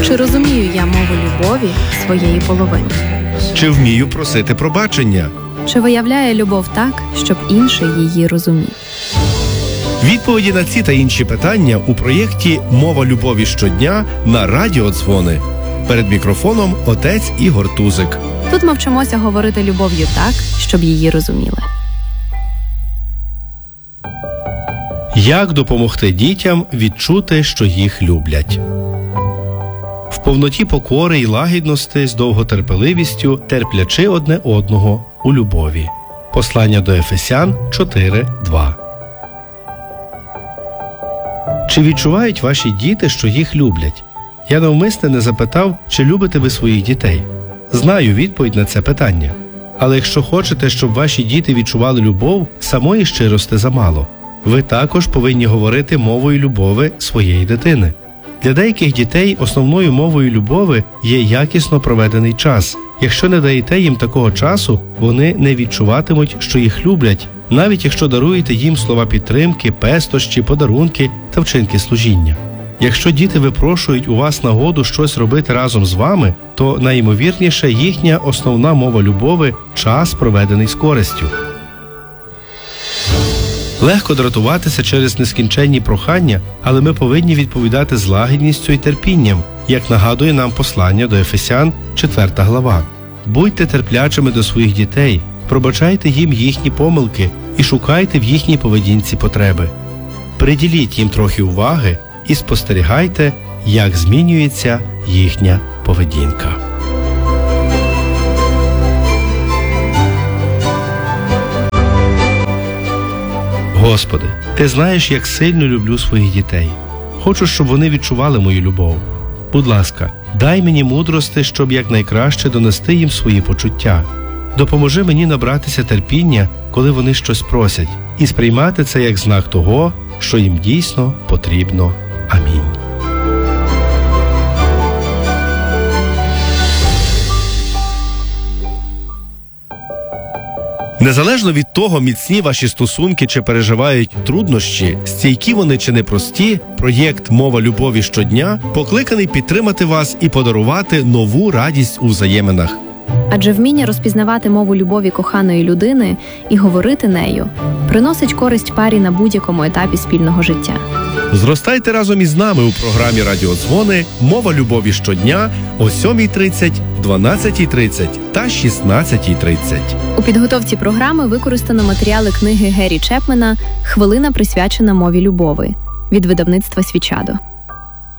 Чи розумію я мову любові своєї половини? Чи вмію просити пробачення? Чи виявляє любов так, щоб інший її розумів? Відповіді на ці та інші питання у проєкті «Мова любові щодня» на Радіо Дзвони. Перед мікрофоном отець Ігор Тузик. Тут ми вчимося говорити любов'ю так, щоб її розуміли. Як допомогти дітям відчути, що їх люблять? В повноті покори й лагідності з довготерпеливістю, терплячи одне одного у любові. Послання до Ефесян 4:2. Чи відчувають ваші діти, що їх люблять? Я навмисне не запитав, чи любите ви своїх дітей. Знаю відповідь на це питання. Але якщо хочете, щоб ваші діти відчували любов, самої щирости замало. Ви також повинні говорити мовою любові своєї дитини. Для деяких дітей основною мовою любові є якісно проведений час. Якщо не даєте їм такого часу, вони не відчуватимуть, що їх люблять, навіть якщо даруєте їм слова підтримки, пестощі, подарунки та вчинки служіння. Якщо діти випрошують у вас нагоду щось робити разом з вами, то найімовірніше їхня основна мова любові – час, проведений з користю. Легко дратуватися через нескінченні прохання, але ми повинні відповідати з лагідністю і терпінням, як нагадує нам послання до Ефесян 4 глава. Будьте терплячими до своїх дітей, пробачайте їм їхні помилки і шукайте в їхній поведінці потреби. Приділіть їм трохи уваги і спостерігайте, як змінюється їхня поведінка. Господи, Ти знаєш, як сильно люблю своїх дітей. Хочу, щоб вони відчували мою любов. Будь ласка, дай мені мудрости, щоб якнайкраще донести їм свої почуття. Допоможи мені набратися терпіння, коли вони щось просять, і сприймати це як знак того, що їм дійсно потрібно. Амінь. Незалежно від того, міцні ваші стосунки чи переживають труднощі, стійкі вони чи непрості, проєкт «Мова любові щодня» покликаний підтримати вас і подарувати нову радість у взаєминах. Адже вміння розпізнавати мову любові коханої людини і говорити нею приносить користь парі на будь-якому етапі спільного життя. Зростайте разом із нами у програмі «Радіо Дзвони» «Мова любові щодня» о 7:30, 12:30 та 16:30. У підготовці програми використано матеріали книги Гері Чепмена «Хвилина, присвячена мові любові» від видавництва «Свічадо».